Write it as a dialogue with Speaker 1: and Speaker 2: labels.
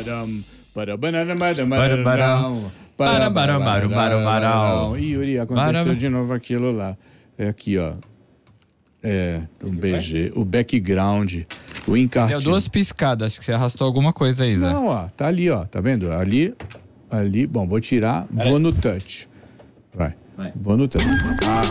Speaker 1: Ih, Yuri, aconteceu de novo aquilo lá. É aqui, ó. Um BG. O background, o encarte.
Speaker 2: Deu 2 piscadas, acho que você arrastou alguma coisa aí, Zé.
Speaker 1: Não, ó, tá ali, ó. Tá vendo? Ali. Bom, vou tirar, vou no touch. Vai. Vou no touch.